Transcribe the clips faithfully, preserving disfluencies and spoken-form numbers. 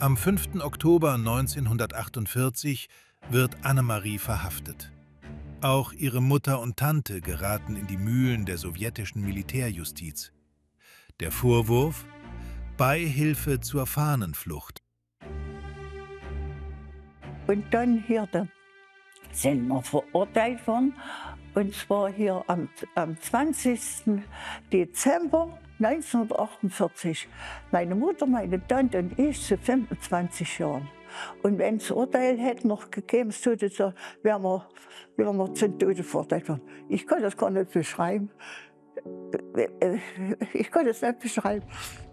Am fünften Oktober neunzehnhundertachtundvierzig wird Annemarie verhaftet. Auch ihre Mutter und Tante geraten in die Mühlen der sowjetischen Militärjustiz. Der Vorwurf: Beihilfe zur Fahnenflucht. Und dann hier da sind wir verurteilt worden. Und zwar hier am, am zwanzigsten Dezember neunzehnhundertachtundvierzig. Meine Mutter, meine Tante und ich zu fünfundzwanzig Jahren. Und wenn es Urteil hätte noch gegeben, so, wären wir, wären wir zum Tode verurteilt worden. Ich kann das gar nicht beschreiben. Ich kann das nicht beschreiben.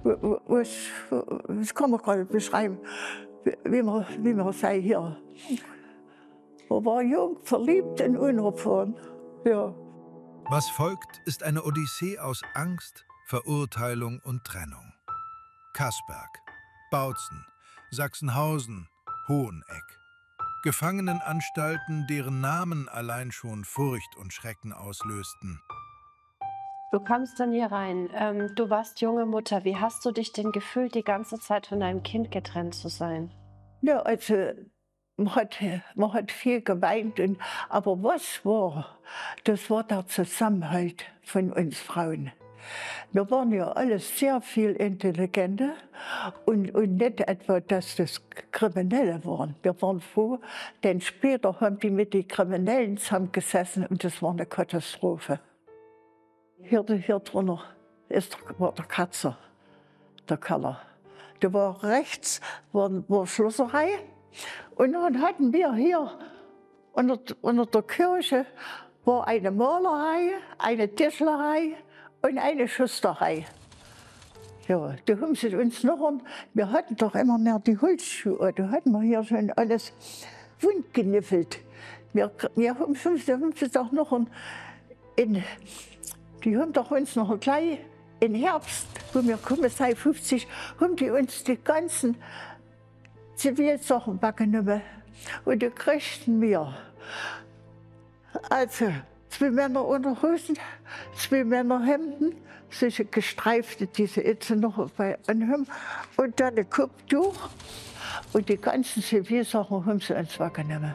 Das kann man gar nicht beschreiben, wie man, wie man sei hier. Man war jung, verliebt und unerfahren. Ja. Was folgt, ist eine Odyssee aus Angst, Verurteilung und Trennung. Kassberg, Bautzen, Sachsenhausen, Hoheneck. Gefangenenanstalten, deren Namen allein schon Furcht und Schrecken auslösten. Du kamst dann hier rein. Ähm, du warst junge Mutter. Wie hast du dich denn gefühlt, die ganze Zeit von deinem Kind getrennt zu sein? Ja, also man hat, man hat viel geweint. Und, aber was war, das war der Zusammenhalt von uns Frauen. Wir waren ja alle sehr viel intelligenter und, und nicht etwa, dass das Kriminelle waren. Wir waren froh, denn später haben die mit den Kriminellen zusammengesessen und das war eine Katastrophe. Hier, hier drunter ist der, war der Katzer, der Keller. Da war rechts war, war Schlosserei und dann hatten wir hier unter, unter der Kirche war eine Malerei, eine Tischlerei und eine Schusterei. Ja, da haben sie uns noch, wir hatten doch immer mehr die Holzschuhe, da hatten wir hier schon alles wundgeniffelt. Wir, wir haben, haben sie doch noch in, die haben doch uns noch gleich im Herbst, wo wir kommen, seit fünfzig, haben die uns die ganzen Zivilsachen weggenommen. Und die kriegten wir. Also, zwei Männer Unterhosen, zwei Männer Hemden, solche gestreifte, diese jetzt noch bei anhaben, und dann ein Kopftuch. Und die ganzen Zivilsachen haben sie uns weggenommen.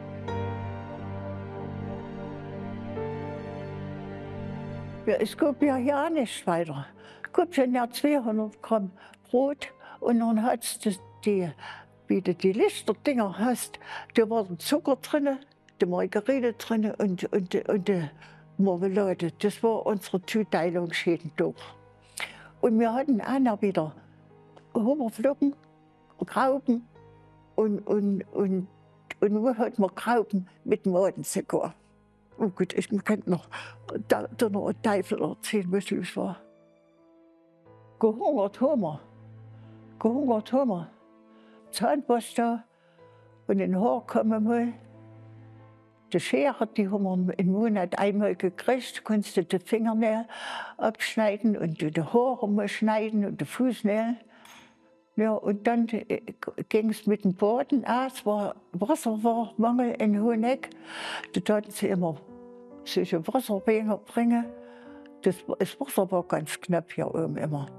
Ja, es gab ja ja nicht weiter. Es gab schon ja zweihundert Gramm Brot und dann hat es die, wie du die Lichterdinger hast, da war der Zucker drin, die Margarine drin und, und, und die Marmelade. Das war unsere Zuteilung jeden Tag. Und wir hatten auch noch wieder Hummerflocken, Graupen und, und, und, und wo hatten wir Graupen mit Madenzucker. Oh gut, ich kann noch, da, da noch ein Teufel erzählen, was los war. Gehungert haben wir. Gehungert haben wir. Zahnpasta und ein Haar kam mal. Die Schere, die haben wir im Monat einmal gekriegt. Konntest du die Fingernägel abschneiden und die Haare mal schneiden und die Fußnägel. Ja, und dann ging es mit dem Baden aus. War, Wasser war Mangel in Hoheneck. Da taten sie immer solche Wasserbecher bringen. Das, das Wasser war ganz knapp hier oben immer.